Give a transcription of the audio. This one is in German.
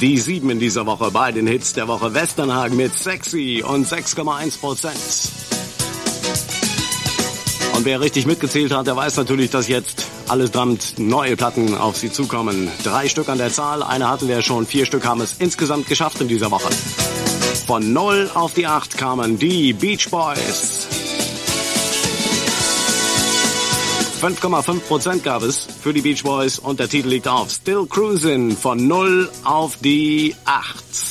Die 7 in dieser Woche bei den Hits der Woche. Westernhagen mit Sexy und 6,1%. Und wer richtig mitgezählt hat, der weiß natürlich, dass jetzt allesamt neue Platten auf Sie zukommen. 3 Stück an der Zahl, eine hatten wir schon, 4 Stück haben es insgesamt geschafft in dieser Woche. Von 0 auf die 8 kamen die Beach Boys. 5,5% gab es für die Beach Boys und der Titel liegt auf Still Cruisin' von 0 auf die 8.